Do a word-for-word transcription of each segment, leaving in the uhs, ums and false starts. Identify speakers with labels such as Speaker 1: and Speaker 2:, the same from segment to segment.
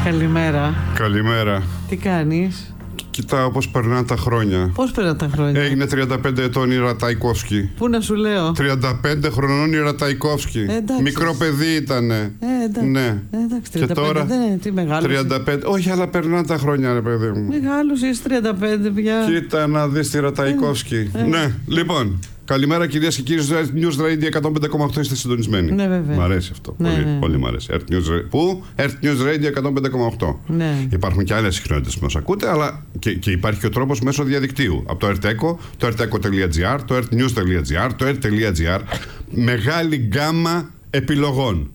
Speaker 1: Καλημέρα.
Speaker 2: Καλημέρα.
Speaker 1: Τι κάνεις?
Speaker 2: Κοιτάω πώς περνάνε τα χρόνια.
Speaker 1: Πώς περνάνε τα χρόνια?
Speaker 2: Έγινε τριάντα πέντε ετών η Ρατaikovsky.
Speaker 1: Πού να σου λέω?
Speaker 2: τριάντα πέντε χρονών η Ρατaikovsky.
Speaker 1: Ε,
Speaker 2: Μικρό παιδί ήτανε.
Speaker 1: Ε, εντάξει.
Speaker 2: Ναι.
Speaker 1: Ε, εντάξει, τριάντα πέντε
Speaker 2: και τώρα
Speaker 1: δεν είναι, τι μεγάλος.
Speaker 2: τριάντα πέντε. Όχι, αλλά περνάνε τα χρόνια, ρε παιδί μου.
Speaker 1: Μεγάλος είσαι, τριάντα πέντε πια.
Speaker 2: Κοίτα να δεις τη Ρατaikovsky.
Speaker 1: Ε, ε.
Speaker 2: Ναι, λοιπόν. Καλημέρα κυρίες και κύριοι, News Radio εκατόν πέντε κόμμα οκτώ είστε συντονισμένοι.
Speaker 1: Ναι, βέβαια.
Speaker 2: Μ' αρέσει αυτό.
Speaker 1: Ναι,
Speaker 2: πολύ,
Speaker 1: ναι.
Speaker 2: πολύ μ' αρέσει. Earth News, πού? Earth News Radio εκατόν πέντε κόμμα οκτώ.
Speaker 1: Ναι.
Speaker 2: Υπάρχουν και άλλες συχνότητες που μας ακούτε, αλλά και, και υπάρχει και ο τρόπος μέσω διαδικτύου. Από το Earth-Echo, το earth-echo.gr, το earthnews.gr, το earth.gr. Μεγάλη γκάμα επιλογών.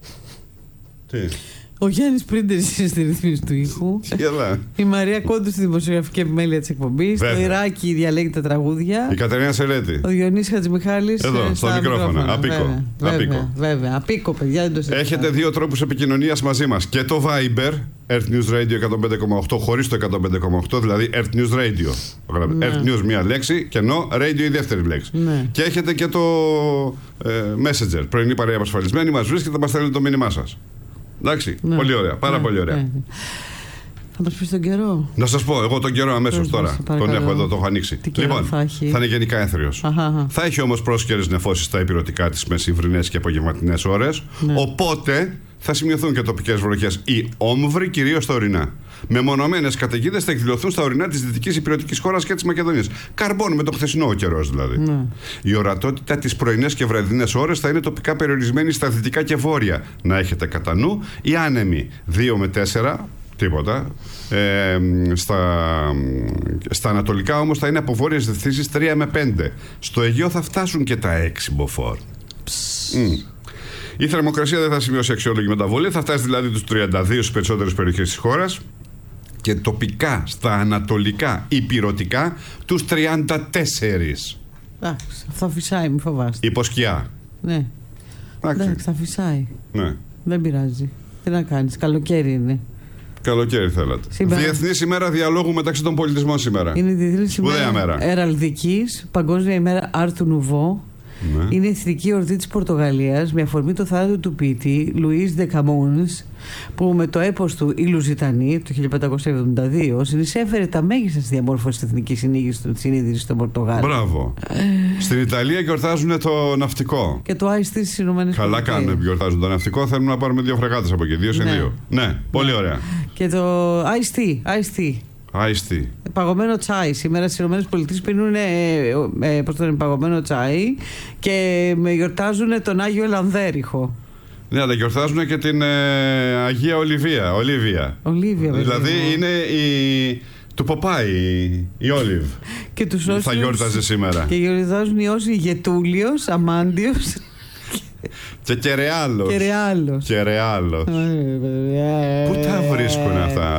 Speaker 2: Τι?
Speaker 1: Ο Γιάννης Πρίντερης είναι στη ρύθμιση του ήχου.
Speaker 2: Έλα.
Speaker 1: Η Μαρία Κόντου στη δημοσιογραφική επιμέλεια της εκπομπής. Το Ιράκη διαλέγει τα τραγούδια.
Speaker 2: Η Κατερίνα Σερέτη.
Speaker 1: Ο Διονύσης Χατζημιχάλης.
Speaker 2: Εδώ, στο μικρόφωνο. Απίκο.
Speaker 1: Βέβαια,
Speaker 2: Απίκο.
Speaker 1: βέβαια. Απίκο, παιδιά, δεν το συζητάω.
Speaker 2: Έχετε δύο τρόπους επικοινωνίας μαζί μας. Και το Viber, Earth News Radio εκατόν πέντε κόμμα οκτώ, χωρίς το εκατόν πέντε κόμμα οκτώ, δηλαδή Earth News Radio.
Speaker 1: Ναι.
Speaker 2: Earth News μία λέξη και ενώ Radio η δεύτερη λέξη.
Speaker 1: Ναι.
Speaker 2: Και έχετε και το ε, Messenger. Πρωινή παρέα απασφαλισμένη, μας βρίσκεται, μας στέλνετε το μήνυμά σας. Εντάξει,
Speaker 1: Ναι.
Speaker 2: πολύ ωραία, πάρα
Speaker 1: Ναι,
Speaker 2: πολύ ωραία.
Speaker 1: ναι. Θα μας πεις τον καιρό?
Speaker 2: Να σας πω, εγώ τον καιρό αμέσως
Speaker 1: Πες
Speaker 2: τώρα.
Speaker 1: μας,
Speaker 2: Τον
Speaker 1: παρακαλώ.
Speaker 2: έχω εδώ, το έχω ανοίξει.
Speaker 1: Τι καιρό
Speaker 2: Λοιπόν,
Speaker 1: θα έχει?
Speaker 2: θα είναι γενικά έθριος.
Speaker 1: Αχα, αχα.
Speaker 2: Θα έχει όμως πρόσκαιρες νεφώσεις στα υπηρετικά της μεσημβρινές και απογευματινές ώρες.
Speaker 1: Ναι.
Speaker 2: Οπότε θα σημειωθούν και τοπικές βροχές ή όμβροι, κυρίως στα ορεινά. Μεμονωμένες καταιγίδες θα εκδηλωθούν στα ορεινά της δυτικής υπηρετικής χώρας και της Μακεδονίας. Καρμπών με το χθεσινό ο καιρός δηλαδή.
Speaker 1: Ναι.
Speaker 2: Η ορατότητα τις πρωινές και βραδινές ώρες θα είναι τοπικά περιορισμένη στα δυτικά και βόρεια. Να έχετε κατά νου οι άνεμοι δύο με τέσσερα. Τίποτα. Ε, στα, στα ανατολικά όμως θα είναι από βόρειες διευθύνσεις τρία με πέντε. Στο Αιγαίο θα φτάσουν και τα έξι μποφόρ. Mm. Η θερμοκρασία δεν θα σημειώσει αξιόλογη μεταβολή. Θα φτάσει δηλαδή τους τριάντα δύο στις περισσότερες περιοχές της χώρας. Και τοπικά στα ανατολικά υπηρωτικά τους τριάντα τέσσερα.
Speaker 1: Εντάξει, θα φυσάει, μη φοβάστε.
Speaker 2: Υποσκιά.
Speaker 1: Ναι. Εντάξει, θα φυσάει.
Speaker 2: Ναι.
Speaker 1: Δεν πειράζει. Τι να κάνεις, καλοκαίρι είναι.
Speaker 2: Καλοκαίρι θέλατε.
Speaker 1: Σήμερα...
Speaker 2: Διεθνής ημέρα διαλόγου μεταξύ των πολιτισμών σήμερα.
Speaker 1: Είναι η Διεθνής ημέρα
Speaker 2: μέρα.
Speaker 1: Εραλδικής, Παγκόσμια ημέρα Άρτου Νουβό. Ναι. Είναι η εθνική ορτή της Πορτογαλίας με αφορμή το θάνατο του ποιητή Λουίς Δε Καμούνς, που με το έπος του «Η Λουζιτανή» το χίλια πεντακόσια εβδομήντα δύο συνεισέφερε τα μέγιστα στη διαμόρφωση της εθνικής συνείδησης στον Πορτογάλο.
Speaker 2: Μπράβο. Στην Ιταλία γιορτάζουν το ναυτικό.
Speaker 1: Και το Άιστι στις Ηνωμένες
Speaker 2: Πολιτείες. Καλά κάνουν που γιορτάζουν το ναυτικό. Θέλουν να πάρουμε δύο φρεγάτες από εκεί. Δύο σε
Speaker 1: ναι.
Speaker 2: δύο. Ναι, πολύ ωραία.
Speaker 1: Και το Άιστι. Άιστι.
Speaker 2: Άιστι.
Speaker 1: Παγωμένο τσάι. Σήμερα στις ΗΠΑ πίνουν ε, ε, πώς το λένε, παγωμένο τσάι και με γιορτάζουν τον Άγιο Ελανδέριχο.
Speaker 2: Ναι, αλλά γιορτάζουν και την ε, Αγία Ολιβία. Ολίβια.
Speaker 1: Ολίβια,
Speaker 2: δηλαδή βέβαια. Είναι η. Του Ποπάι, η Όλιβ.
Speaker 1: Και τους όσους...
Speaker 2: θα γιόρταζε σήμερα.
Speaker 1: Και γιορτάζουν οι όσοι Γετούλιος, Αμάντιος.
Speaker 2: Και Κερεάλος.
Speaker 1: Κερεάλος.
Speaker 2: Κερεάλος. Πού τα βρίσκουν αυτά?